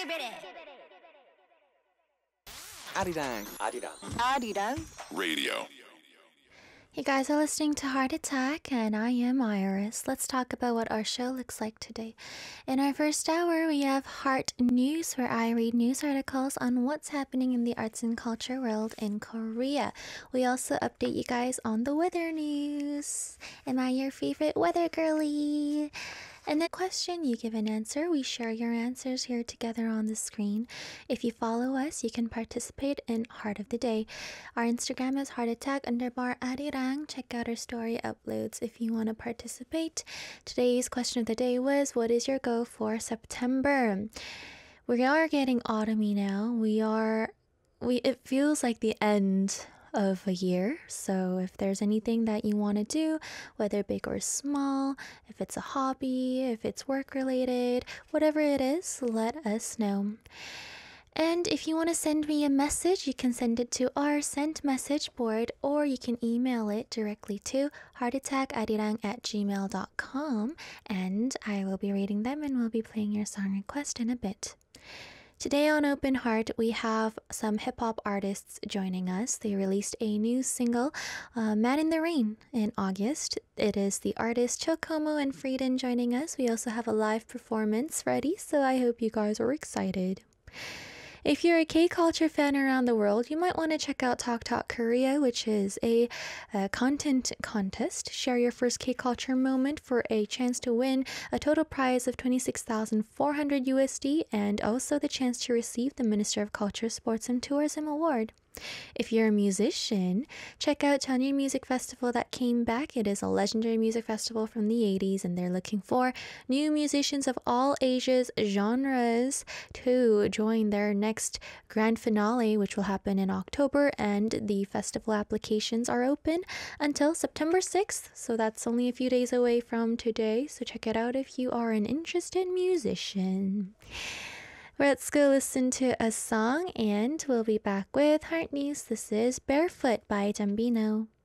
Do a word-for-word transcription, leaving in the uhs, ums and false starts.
Arirang. Arirang. Arirang. Radio. You guys are listening to Heart Attack, and I am Iris. Let's talk about what our show looks like today. In our first hour, we have Heart News, where I read news articles on what's happening in the arts and culture world in Korea. We also update you guys on the weather news. Am I your favorite weather girly? And the question, you give an answer. We share your answers here together on the screen. If you follow us, you can participate in Heart of the Day. Our Instagram is Heart Attack underbar Arirang. Check out our story uploads if you want to participate. Today's question of the day was, what is your go for September? We are getting autumny now. We are, we. It feels like the end of a year. So if there's anything that you want to do, whether big or small, if it's a hobby, if it's work related, whatever it is, let us know. And if you want to send me a message, you can send it to our sent message board, or you can email it directly to heartattackarirang at gmail dot com, and I will be reading them and we'll be playing your song request in a bit. Today on Open Heart, we have some hip-hop artists joining us. They released a new single, uh, Man in the Rain, in August. It is the artists Chokomo and Frieden joining us. We also have a live performance ready, so I hope you guys are excited. If you're a K-culture fan around the world, you might want to check out Talk Talk Korea, which is a, a content contest. Share your first K-culture moment for a chance to win a total prize of twenty-six thousand four hundred U S D and also the chance to receive the Minister of Culture, Sports and Tourism Award. If you're a musician, check out Chanyeol Music Festival that came back. It is a legendary music festival from the eighties, and they're looking for new musicians of all ages, genres to join their next grand finale, which will happen in October, and the festival applications are open until September sixth, so that's only a few days away from today, so check it out if you are an interested musician. Let's go listen to a song, and we'll be back with Heart News. This is Barefoot by Jambino.